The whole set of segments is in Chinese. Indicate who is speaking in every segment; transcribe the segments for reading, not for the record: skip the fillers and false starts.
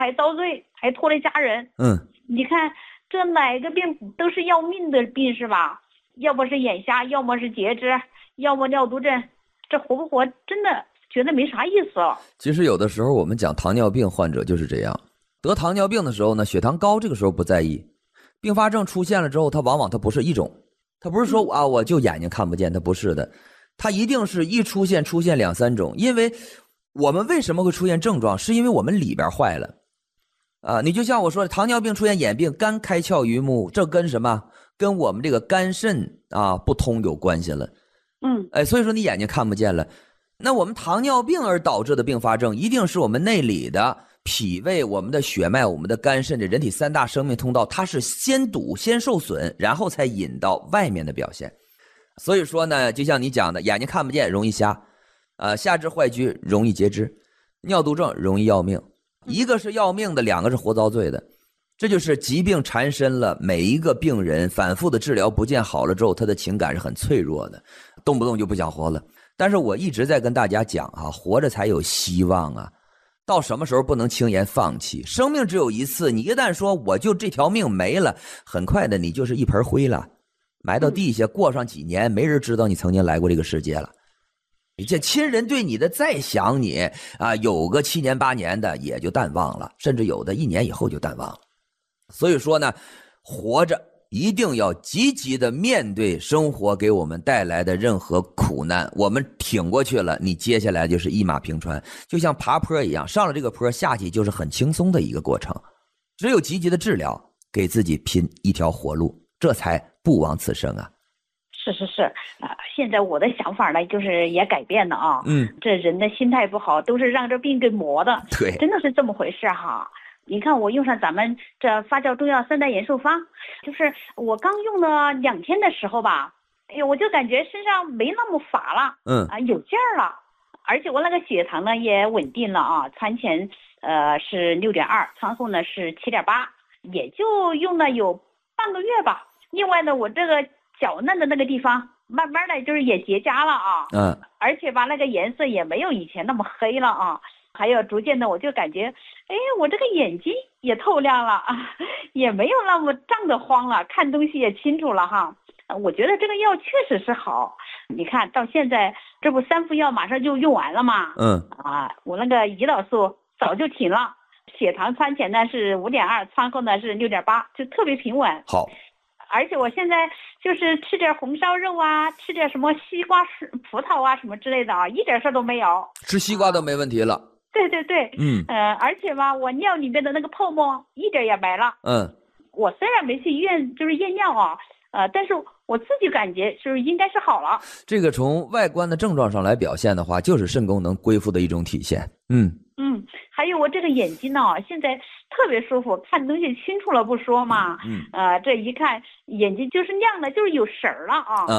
Speaker 1: 还遭罪，还拖累家人。你看这哪个病都是要命的病是吧？要么是眼瞎，要么是截肢，要么尿毒症，这活不活真的觉得没啥意思了。
Speaker 2: 其实有的时候我们讲糖尿病患者就是这样，得糖尿病的时候呢，血糖高这个时候不在意，并发症出现了之后，它往往它不是一种，它不是说我就眼睛看不见，它不是的，它一定是一出现2、3种。因为我们为什么会出现症状，是因为我们里边坏了你就像我说的，糖尿病出现眼病，肝开窍于目，这跟什么？跟我们这个肝肾不通有关系了。所以说你眼睛看不见了。那我们糖尿病而导致的并发症，一定是我们内里的脾胃、我们的血脉、我们的肝肾，这人体3大生命通道，它是先堵、先受损，然后才引到外面的表现。所以说呢，就像你讲的，眼睛看不见容易瞎，下肢坏疽容易截肢，尿毒症容易要命。一个是要命的，两个是活遭罪的。这就是疾病缠身了，每一个病人反复的治疗不见好了之后，他的情感是很脆弱的，动不动就不想活了。但是我一直在跟大家讲活着才有希望到什么时候不能轻言放弃，生命只有一次，你一旦说我就这条命没了，很快的你就是一盆灰了，埋到地下，过上几年没人知道你曾经来过这个世界了。你这亲人对你的再想你有个7年8年的也就淡忘了，甚至有的1年以后就淡忘了。所以说呢，活着一定要积极的面对生活给我们带来的任何苦难，我们挺过去了，你接下来就是一马平川，就像爬坡一样，上了这个坡下去就是很轻松的一个过程。只有积极的治疗，给自己拼一条活路，这才不枉此生
Speaker 1: 是现在我的想法呢，就是也改变了这人的心态不好，都是让这病给磨的。
Speaker 2: 对，
Speaker 1: 真的是这么回事你看我用上咱们这发酵中药3代延寿方，就是我刚用了2天的时候吧，我就感觉身上没那么乏了，有劲儿了，而且我那个血糖呢也稳定了餐前是6.2，餐后呢是7.8，也就用了有半个月吧。另外呢，我这个脚嫩的那个地方慢慢的就是也结痂了而且吧那个颜色也没有以前那么黑了还有逐渐的我就感觉我这个眼睛也透亮了也没有那么胀得慌了，看东西也清楚了我觉得这个药确实是好。你看到现在这不3副药马上就用完了嘛我那个胰岛素早就停了，血糖餐前呢是5.2，餐后呢是6.8，就特别平稳。
Speaker 2: 好，
Speaker 1: 而且我现在就是吃点红烧肉吃点什么西瓜、葡萄什么之类的一点事都没有。
Speaker 2: 吃西瓜都没问题了。
Speaker 1: 对而且吧，我尿里面的那个泡沫一点也没了。我虽然没去医院就是验尿但是我自己感觉就是应该是好了。
Speaker 2: 这个从外观的症状上来表现的话，就是肾功能恢复的一种体现。
Speaker 1: 还有我这个眼睛呢，现在特别舒服，看东西清楚了不说嘛，这一看眼睛就是亮的，就是有神儿了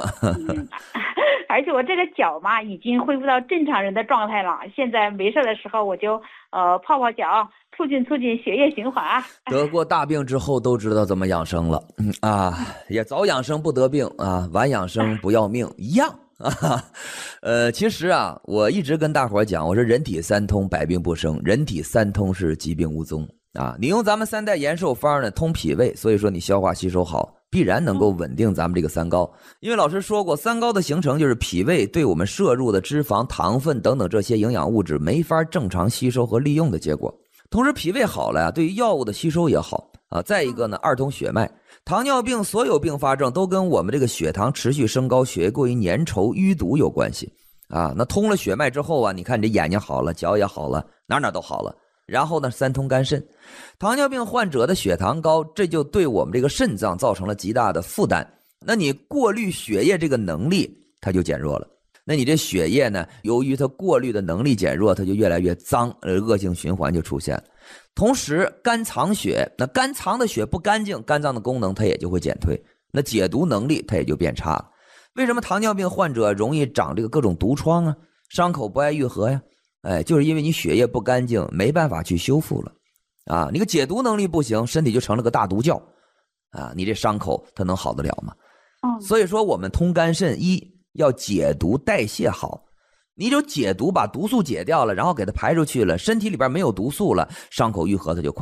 Speaker 1: 而且我这个脚嘛，已经恢复到正常人的状态了。现在没事的时候，我就泡泡脚，促进血液循环。
Speaker 2: 得过大病之后都知道怎么养生了，也早养生不得病晚养生不要命一样。其实我一直跟大伙讲，我说人体3通，百病不生，人体3通是疾病无踪你用咱们3代延寿方呢，通脾胃，所以说你消化吸收好，必然能够稳定咱们这个3高。因为老师说过，3高的形成就是脾胃对我们摄入的脂肪、糖分等等这些营养物质没法正常吸收和利用的结果。同时脾胃好了对于药物的吸收也好再一个呢，2通血脉。糖尿病所有并发症都跟我们这个血糖持续升高、血液过于粘稠、淤堵有关系那通了血脉之后你看你这眼睛好了，脚也好了，哪都好了。然后呢，3通肝肾。糖尿病患者的血糖高，这就对我们这个肾脏造成了极大的负担。那你过滤血液这个能力它就减弱了。那你这血液呢，由于它过滤的能力减弱，它就越来越脏，恶性循环就出现了。同时肝藏血，那肝藏的血不干净，肝脏的功能它也就会减退，那解毒能力它也就变差了。为什么糖尿病患者容易长这个各种毒疮伤口不爱愈合呀？就是因为你血液不干净，没办法去修复了你个解毒能力不行，身体就成了个大毒窖你这伤口它能好得了吗？所以说我们通肝肾，一要解毒代谢好。 你就解毒，把毒素解掉了，然后给它排出去了，身体里边没有毒素了，伤口愈合它就快。